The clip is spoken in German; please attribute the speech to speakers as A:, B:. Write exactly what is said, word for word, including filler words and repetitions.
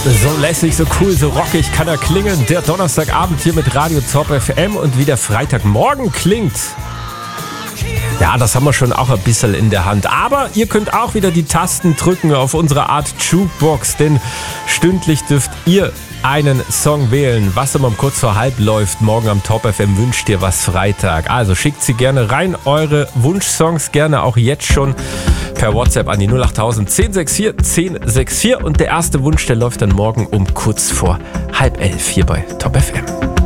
A: So lässig, so cool, so rockig kann er klingen. Der Donnerstagabend hier mit Radio Top F M und wie der Freitagmorgen klingt. Ja, das haben wir schon auch ein bisschen in der Hand. Aber ihr könnt auch wieder die Tasten drücken auf unsere Art Jukebox, denn stündlich dürft ihr einen Song wählen, was immer um kurz vor halb läuft. Morgen am Top F M wünscht ihr was Freitag. Also schickt sie gerne rein, eure Wunschsongs gerne auch jetzt schon per WhatsApp an die null acht null null eins null sechs vier eins null sechs vier und der erste Wunsch, der läuft dann morgen um kurz vor halb elf hier bei Top F M.